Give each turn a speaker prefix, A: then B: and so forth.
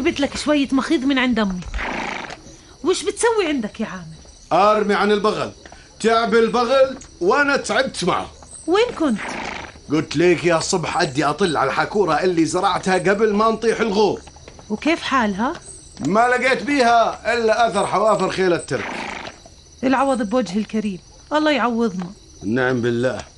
A: جبت لك شوية مخيض من عند أمي. وش بتسوي عندك يا عامر؟
B: أرمي عن البغل، تعب البغل وأنا تعبت معه.
A: وين كنت؟
B: قلت ليك يا صبح أدي أطل على الحكورة اللي زرعتها قبل ما نطيح الغور.
A: وكيف حالها؟
B: ما لقيت بيها إلا أثر حوافر خيل الترك.
A: العوض بوجه الكريم، الله يعوضنا.
B: نعم بالله.